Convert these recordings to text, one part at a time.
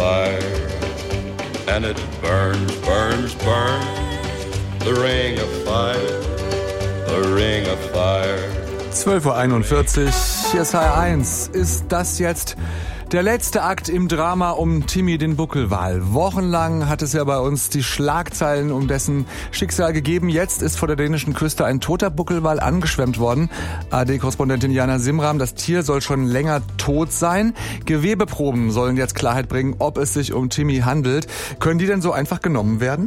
fire, and it burns, burns, burns. The ring of fire, the ring of fire. 12:41 Uhr, hier ist HR1. Ist das jetzt der letzte Akt im Drama um Timmy den Buckelwal? Wochenlang hat es ja bei uns die Schlagzeilen um dessen Schicksal gegeben. Jetzt ist vor der dänischen Küste ein toter Buckelwal angeschwemmt worden. ARD-Korrespondentin Jana Simram, das Tier soll schon länger tot sein. Gewebeproben sollen jetzt Klarheit bringen, ob es sich um Timmy handelt. Können die denn so einfach genommen werden?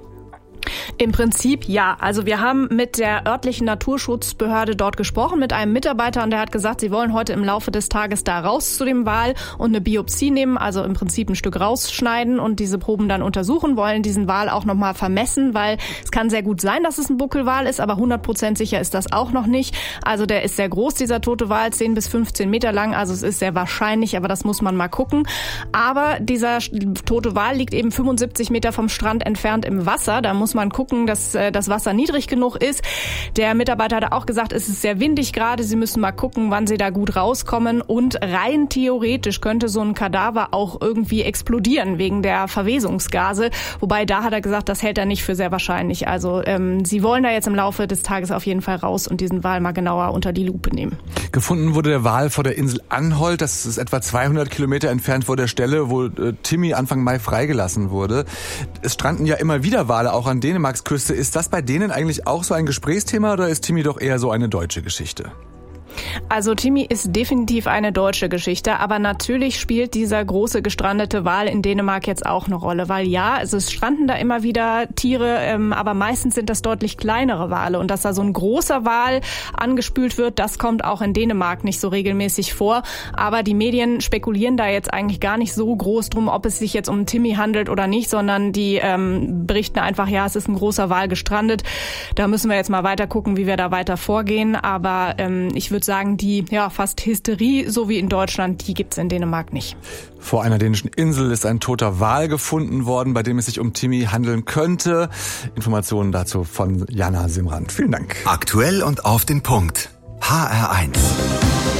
Im Prinzip ja. Also wir haben mit der örtlichen Naturschutzbehörde dort gesprochen, mit einem Mitarbeiter, und der hat gesagt, sie wollen heute im Laufe des Tages da raus zu dem Wal und eine Biopsie nehmen, also im Prinzip ein Stück rausschneiden und diese Proben dann untersuchen, wollen diesen Wal auch nochmal vermessen, weil es kann sehr gut sein, dass es ein Buckelwal ist, aber 100% sicher ist das auch noch nicht. Also der ist sehr groß, dieser tote Wal, 10 bis 15 Meter lang, also es ist sehr wahrscheinlich, aber das muss man mal gucken. Aber dieser tote Wal liegt eben 75 Meter vom Strand entfernt im Wasser, da muss man gucken, dass das Wasser niedrig genug ist. Der Mitarbeiter hat auch gesagt, es ist sehr windig gerade. Sie müssen mal gucken, wann sie da gut rauskommen. Und rein theoretisch könnte so ein Kadaver auch irgendwie explodieren wegen der Verwesungsgase. Wobei da hat er gesagt, das hält er nicht für sehr wahrscheinlich. Also sie wollen da jetzt im Laufe des Tages auf jeden Fall raus und diesen Wal mal genauer unter die Lupe nehmen. Gefunden wurde der Wal vor der Insel Anholt. Das ist etwa 200 Kilometer entfernt vor der Stelle, wo Timmy Anfang Mai freigelassen wurde. Es stranden ja immer wieder Wale auch an Dänemarks Küste. Ist das bei denen eigentlich auch so ein Gesprächsthema oder ist Timmy doch eher so eine deutsche Geschichte? Also Timmy ist definitiv eine deutsche Geschichte, aber natürlich spielt dieser große gestrandete Wal in Dänemark jetzt auch eine Rolle, weil ja, also es stranden da immer wieder Tiere, aber meistens sind das deutlich kleinere Wale, und dass da so ein großer Wal angespült wird, das kommt auch in Dänemark nicht so regelmäßig vor, aber die Medien spekulieren da jetzt eigentlich gar nicht so groß drum, ob es sich jetzt um Timmy handelt oder nicht, sondern die berichten einfach, ja, es ist ein großer Wal gestrandet, da müssen wir jetzt mal weiter gucken, wie wir da weiter vorgehen, aber ich würde sagen, die fast Hysterie, so wie in Deutschland, die gibt's in Dänemark nicht. Vor einer dänischen Insel ist ein toter Wal gefunden worden, bei dem es sich um Timmy handeln könnte. Informationen dazu von Jana Simran. Vielen Dank. Aktuell und auf den Punkt. HR1.